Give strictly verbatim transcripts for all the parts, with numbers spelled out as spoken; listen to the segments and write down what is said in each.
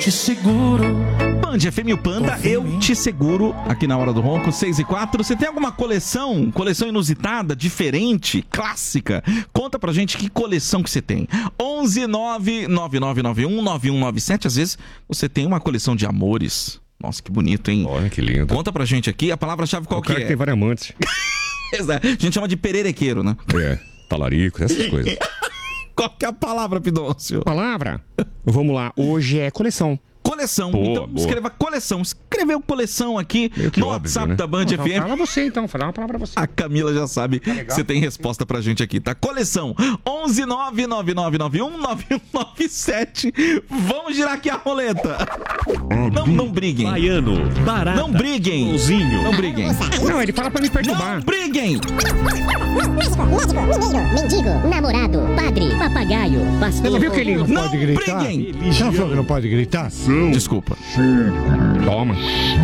Te seguro. Band F M, o Panda, eu te seguro aqui na Hora do Ronco, seis e quatro. Você tem alguma coleção, coleção inusitada, diferente, clássica? Conta pra gente que coleção que você tem. onze nove nove nove nove um nove um nove sete. Às vezes você tem uma coleção de amores. Nossa, que bonito, hein? Olha, que lindo. Conta pra gente aqui, a palavra-chave qual o que cara é? Que tem vários amantes. Exato. A gente chama de pererequeiro, né? É, talarico, essas coisas. Qual que é a palavra, Pidoncio? Palavra? Vamos lá, hoje é coleção. Coleção. Boa, então, boa. escreva coleção. Escreveu coleção aqui Meio que no óbvio, WhatsApp né? da Band Vou F falar M. pra você então, vou falar uma palavra pra você. A Camila já sabe que legal. você tem resposta pra gente aqui, tá? Coleção onze nove nove nove nove um nove um nove sete. Vamos girar aqui a roleta. Não, não briguem. Baiano, barata, Não briguem. golzinho. Não briguem. Não, ele fala pra me perturbar. Não briguem. Mágico, médico, mineiro, mendigo, namorado, padre, papagaio, pastor. Você viu que lindo? Não Pode gritar? briguem. Você não falou que não pode gritar? Desculpa. Toma.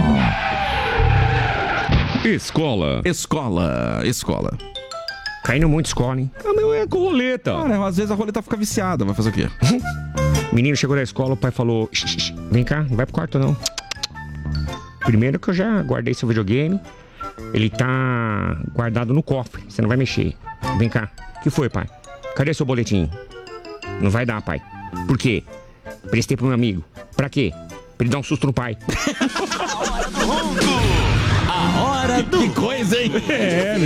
Escola. Escola. Escola. Caindo muito escola, hein? Ah, não é com roleta. Cara, às vezes a roleta fica viciada. Vai fazer o quê? O menino chegou da escola, o pai falou: "Shh, shh, shh, vem cá, não vai pro quarto não. Primeiro que eu já guardei seu videogame, ele tá guardado no cofre, você não vai mexer. Vem cá. O que foi, pai? Cadê seu boletim? Não vai dar, pai. Por quê? Prestei pro meu amigo. Pra quê? Pra ele dar um susto no pai. A hora do... Que coisa, hein? É,